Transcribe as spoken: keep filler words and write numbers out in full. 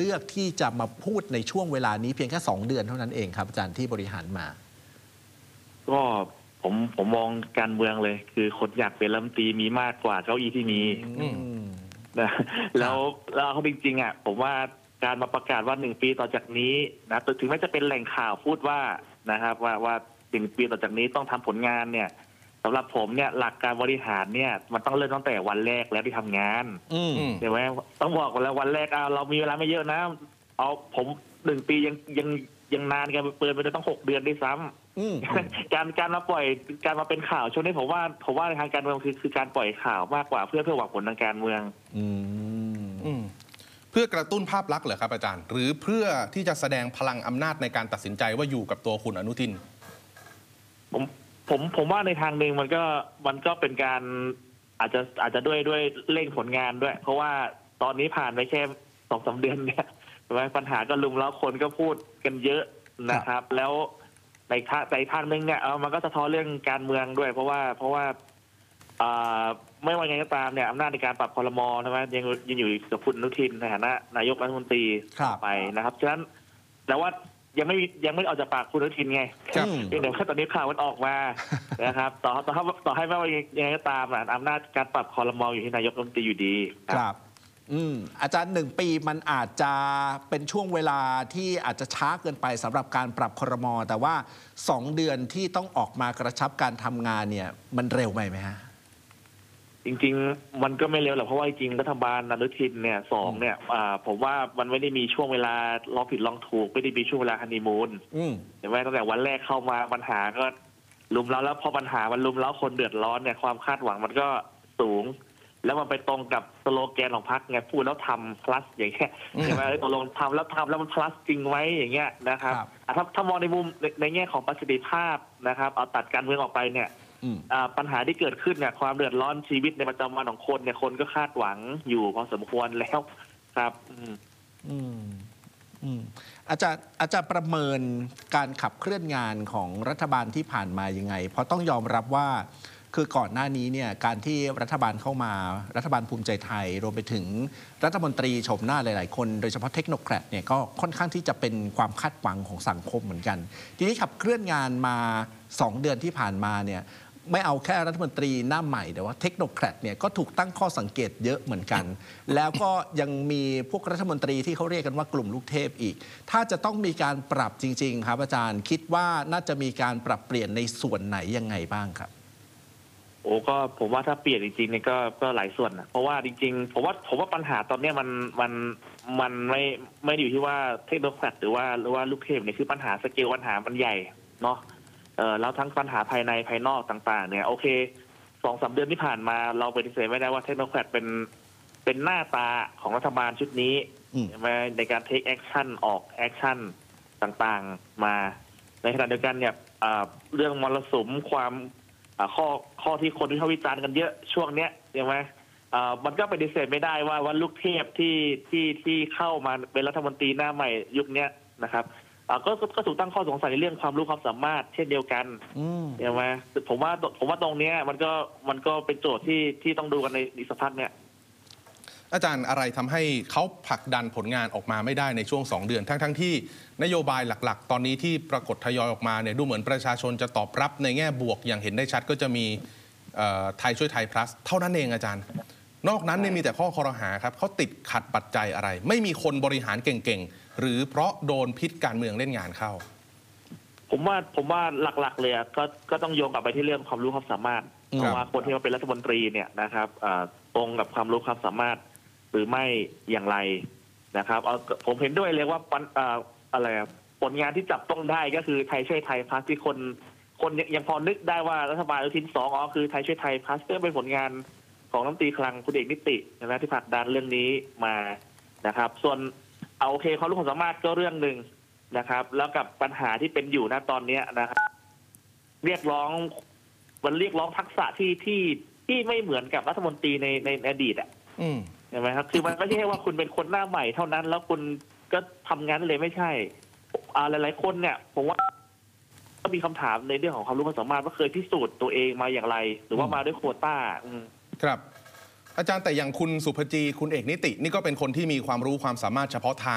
ลือกที่จะมาพูดในช่วงเวลานี้เพียงแค่สองเดือนเท่านั้นเองครับอาจารย์ที่บริหารมาก็ผมผมมองการเมืองเลยคือคนอยากเป็นรัฐมนตรีมีมากกว่าเก้าอี้ที่มีนะแล้วแล้วเขาจริงๆอ่ะผมว่าการมาประกาศว่าหนึ่งปีต่อจากนี้นะถึงแม้จะเป็นแหล่งข่าวพูดว่านะครับว่าว่าหนึ่งปีต่อจากนี้ต้องทำผลงานเนี่ยสำหรับผมเนี่ยหลักการบริหารเนี่ยมันต้องเริ่มตั้งแต่วันแรกแล้วที่ทำงานเห็นไหมต้องบอกกันแล้ววันแรกเอาเรามีเวลาไม่เยอะนะเอาผมหนึ่งปียังยังยังนานกันเปิดไปต้องหกเดือนด้วยซ้ำการการมาปล่อยการมาเป็นข่าวช่วงนี้ผมว่าผมว่าในทางการเมืองคือคือการปล่อยข่าวมากกว่าเพื่อเพื่อหวังผลทางการเมืองเพื่อกระตุ้นภาพลักษณ์เหรอครับอาจารย์หรือเพื่อที่จะแสดงพลังอำนาจในการตัดสินใจว่าอยู่กับตัวคุณอนุทินผมผมผมว่าในทางหนึ่งมันก็มันก็เป็นการอาจจะอาจจะด้วยด้วยเร่งผลงานด้วยเพราะว่าตอนนี้ผ่านไปแค่สองสามเดือนเนี่ยปัญหาก็ลุมแล้วคนก็พูดกันเยอะนะครับแล้วในทางในทางหนึ่งเนี่ยเออมันก็สะท้อนเรื่องการเมืองด้วยเพราะว่าเพราะว่าไม่ว่าไงก็ตามเนี่ยอำนาจในการปรับครม.ใช่ไหมยังยังอยู่กับคุณอนุทินในฐานะนายกรัฐมนตรีไปนะครับฉะนั้นแต่ว่ายังไม่ยังไม่ออกจากปากคุณอนุทินไงเดี๋ยวแค่ตอนนี้ข่าวมันออกมานะครับต่อต่อต่อให้ไม่ว่ายังไงก็ตามอำนาจการปรับครม.อยู่ที่นายกรัฐมนตรีอยู่ดีครับอืมอาจารย์หนึ่งปีมันอาจจะเป็นช่วงเวลาที่อาจจะช้าเกินไปสำหรับการปรับครม.แต่ว่าสองเดือนที่ต้องออกมากระชับการทำงานเนี่ยมันเร็วไปไหมฮะจริงๆมันก็ไม่เร็วหรอกเพราะว่าจริงรัฐบาลอนุทินเนี่ยสองเนี่ยผมว่ามันไม่ได้มีช่วงเวลาลองผิดลองถูกไม่ได้มีช่วงเวลาฮันนีมูนเห็นไหมตั้งแต่วันแรกเข้ามาปัญหาก็ลุมแล้วแล้วพอปัญหามันลุมแล้วคนเดือดร้อนเนี่ยความคาดหวังมันก็สูงแล้วมันไปตรงกับสโลแกนของพรรคไงพูดแล้วทำ plus อย่างเงี้ยใช่ไหมตกลงทำแล้วทำแล้วมัน plus จริงไว้อย่างเงี้ยนะครับถ้าถ้ามองในมุมในแง่ของประสิทธิภาพนะครับเอาตัดการเมืองออกไปเนี่ยปัญหาที่เกิดขึ้นเนี่ยความเดือดร้อนชีวิตในประจำวันของคนเนี่ยคนก็คาดหวังอยู่พอสมควรแล้วครับอืมอืมอาจารย์อาจารย์ประเมินการขับเคลื่อนงานของรัฐบาลที่ผ่านมายังไงเพราะต้องยอมรับว่าคือก่อนหน้านี้เนี่ยการที่รัฐบาลเข้ามารัฐบาลภูมิใจไทยรวมไปถึงรัฐมนตรีโฉมหน้าหลายๆคนโดยเฉพาะเทคโนแครดเนี่ยก็ค่อนข้างที่จะเป็นความคาดหวังของสังคมเหมือนกันทีนี้ขับเคลื่อนงานมาสองเดือนที่ผ่านมาเนี่ยไม่เอาแค่รัฐมนตรีหน้าใหม่แต่ว่าเทคโนแครดเนี่ยก็ถูกตั้งข้อสังเกตเยอะเหมือนกันแล้วก็ยังมีพวกรัฐมนตรีที่เขาเรียกกันว่ากลุ่มลูกเทพอีกถ้าจะต้องมีการปรับจริงๆครับอาจารย์คิดว่าน่าจะมีการปรับเปลี่ยนในส่วนไหนยังไงบ้างครับโอ้ก็ผมว่าถ้าเปลี่ยนจริงๆเนี่ยก็ก็หลายส่วนนะเพราะว่าจริงๆผมว่าผมว่าปัญหาตอนนี้มันมันมันไม่ไม่อยู่ที่ว่าเทคโนแครดหรือว่าหรือว่าลูกเทพเนี่ยคือปัญหาสเกลปัญหามันใหญ่เนาะเออแล้วทั้งปัญหาภายในภายนอกต่างๆเนี่ยโอเคสองสามเดือนที่ผ่านมาเราปฏิเสธไม่ได้ว่าเทคโนแครดเป็นเป็นหน้าตาของรัฐบาลชุดนี้ในการเทคแอคชั่นออกแอคชั่นต่างๆมาในขณะเดียวกันเนี่ยเรื่องมรสุมความข้อข้อที่คนที่เขาวิจารณ์กันเยอะช่วงเนี้ยใช่ไหมมันก็ปฏิเสธไม่ได้ว่าว่าลูกเทพที่ที่ที่เข้ามาเป็นรัฐมนตรีหน้าใหม่ยุคนี้นะครับก็ก็ถูกตั้งข้อสงสัยในเรื่องความรู้ความสามารถเช่นเดียวกันใช่ไหมผมว่าผมว่าตรงนี้มันก็มันก็เป็นโจทย์ที่ที่ต้องดูกันในอีกสักพักเนี่ยอาจารย์อะไรทำให้เขาผลักดันผลงานออกมาไม่ได้ในช่วงสองเดือนทั้งทั้งที่นโยบายหลักๆตอนนี้ที่ปรากฏทยอยออกมาเนี่ยดูเหมือนประชาชนจะตอบรับในแง่บวกอย่างเห็นได้ชัดก็จะมีไทยช่วยไทย plus เท่านั้นเองอาจารย์นอกนั้นเนี่ยมีแต่ข้อคอรหาครับเขาติดขัดปัจจัยอะไรไม่มีคนบริหารเก่งๆหรือเพราะโดนพิษการเมืองเล่นงานเข้าผมว่าผมว่าหลักๆเลยก็ก็ต้องโยงกลับไปที่เรื่องความรู้ความสามารถเพราะว่าคนที่มาเป็นรัฐมนตรีเนี่ยนะครับตรงกับความรู้ความสามารถหรือไม่อย่างไรนะครับเอาผมเห็นด้วยเลยว่าอะไรผลงานที่จับต้องได้ก็คือไทยช่วยไทยพลัสที่คนคนยังพอนึกได้ว่ารัฐบาลอนุทินสองอ๋อคือไทยช่วยไทยพลัสก็เป็นผลงานของรัฐมนตรีคลังคุณเอกนิตินะที่ผลักดันเรื่องนี้มานะครับส่วนเอาโอเคความรู้ความสามารถก็เรื่องหนึ่งนะครับแล้วกับปัญหาที่เป็นอยู่ณตอนนี้นะครับเรียกร้องมันเรียกร้องทักษะที่ที่ที่ไม่เหมือนกับรัฐมนตรีในในอดีตอ่ะใช่ไหมครับคือมันไม่ใช่ว่าคุณเป็นคนหน้าใหม่เท่านั้นแล้วคุณก็ทำงานเลยไม่ใช่หลายๆคนเนี่ยผมว่าก็มีคำถามในเรื่องของความรู้ความสามารถว่าเคยพิสูจน์ตัวเองมาอย่างไรหรือว่ามาด้วยโควต้าครับอาจารย์แต่อย่างคุณสุภจีคุณเอกนิตินี่ก็เป็นคนที่มีความรู้ความสามารถเฉพาะทาง